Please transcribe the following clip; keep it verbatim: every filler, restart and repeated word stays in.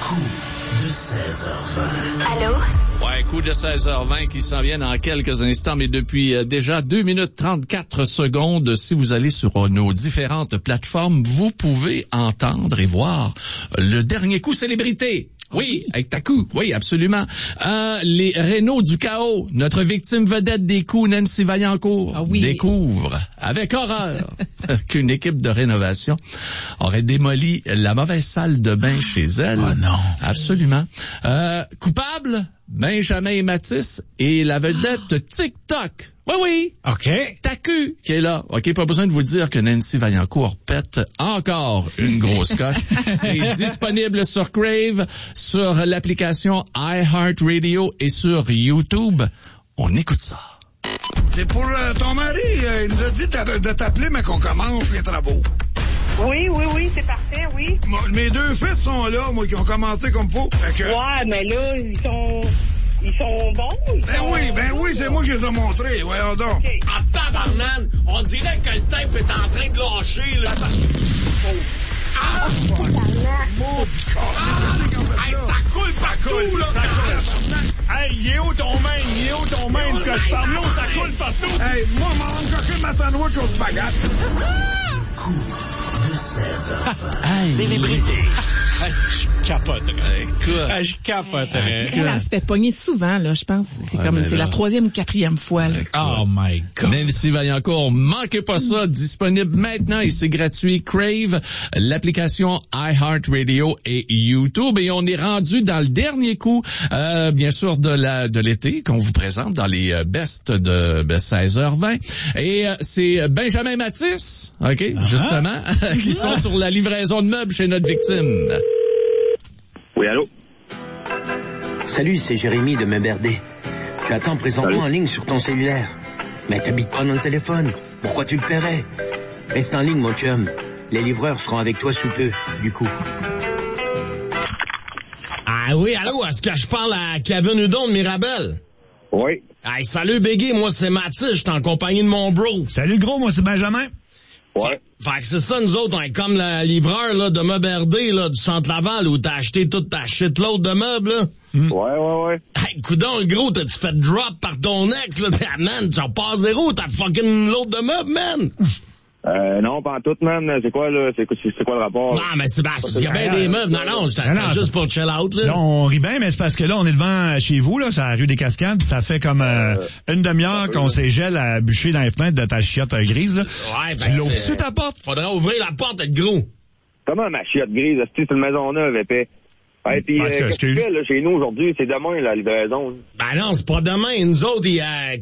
Coup de seize heures vingt. Allô? Ouais, coup de seize heures vingt qui s'en vient dans quelques instants, mais depuis euh, déjà deux minutes trente-quatre secondes, si vous allez sur euh, nos différentes plateformes, vous pouvez entendre et voir le dernier coup célébrité. Oui, avec ta coup. Oui, absolument. Euh, les Rénaux du chaos, notre victime vedette des coups, Nancy Vaillancourt, ah oui. découvre avec horreur qu'une équipe de rénovation aurait démoli la mauvaise salle de bain chez elle. Oh non. Absolument. Euh, coupable, Benjamin Matisse et la vedette TikTok. Oui, oui. OK. Tacu qui est là. OK, pas besoin de vous dire que Nancy Vaillancourt pète encore une grosse coche. C'est disponible sur Crave, sur l'application iHeartRadio et sur YouTube. On écoute ça. C'est pour euh, ton mari. Euh, il nous a dit de t'appeler, mais qu'on commence les travaux. Oui, oui, oui, c'est parfait, oui. Moi, mes deux fils sont là, moi, qui ont commencé comme faut. Fait que... Ouais, mais là, ils sont... Ils sont bons? Ils ben sont... oui, ben oui, c'est moi qui les ai montrés. Voyons donc. Okay. Ah, tabarnane! On dirait que le tape est en train de lâcher, là. Ah! Ah! Hey, ça coule partout, là! Ça coule. Hey, il est où ton main? Il est où ton main? Que je parle là, ça coule partout! Hey, moi, m'en coquer ma sandwich au spaghette. Coup de seize heures vingt. Hey. Célébrité. Je capoterais. Écoute. Hey, je capoterais. Elle, elle se fait pogner souvent, là, je pense. C'est Ouais, comme, mais c'est là... la troisième ou quatrième fois, là. Oh my God. Nancy Vaillancourt, manquez pas ça, disponible maintenant et c'est gratuit. Crave, l'application iHeartRadio et YouTube. Et on est rendu dans le dernier coup, euh, bien sûr, de la de l'été qu'on vous présente dans les euh, best de ben, seize heures vingt. Et euh, c'est Benjamin Matisse, OK, uh-huh. justement, qui sont sur la livraison de meubles chez notre victime. Oui, allô? Salut, c'est Jérémy de Méberdé. Tu attends présentement Salut. en ligne sur ton cellulaire. Mais t'habites pas dans le téléphone. Pourquoi tu le paierais? Reste en ligne, mon chum. Les livreurs seront avec toi sous peu, du coup. Ah oui, allô, est-ce que je parle à Kevin Hudon de Mirabel? Oui. Hey, salut, Biggie, moi c'est Mathis, je suis en compagnie de mon bro. Salut le gros, moi c'est Benjamin. Ouais. Fait que c'est ça, nous autres, on est comme le livreur là, de Meubles là, du centre Laval, où t'as acheté toute ta shitload de meubles, là. Mm. Ouais, ouais, ouais. Hey, coudonc, le gros, t'as-tu fait drop par ton ex, là? Man, tu repars zéro, t'as fucking load de meubles, man! Euh, non, pas en tout, man. C'est quoi, là? C'est quoi, c'est quoi le rapport? Non, mais c'est parce qu'il y a bien des meubles. Non, non, c'était Non, non, juste ça- pour chill out, là. Là, on rit bien, mais c'est parce que là, on est devant chez vous, là, c'est la rue des Cascades, puis ça fait comme euh, une demi-heure qu'on s'égèle à bûcher dans les fenêtres de ta chiotte euh, grise, là. Ouais, Tu ben, l'ouvres c'est- sur ta porte? Faudrait ouvrir la porte, être gros. Comment ma chiotte grise? Est-ce que c'est une maison neuve, épais? Ouais, puis, Parce euh, que, qu'est-ce que tu excuse- fais, là, chez nous, aujourd'hui? C'est demain, la livraison. Ben non, c'est pas demain. Nous autres, il, euh,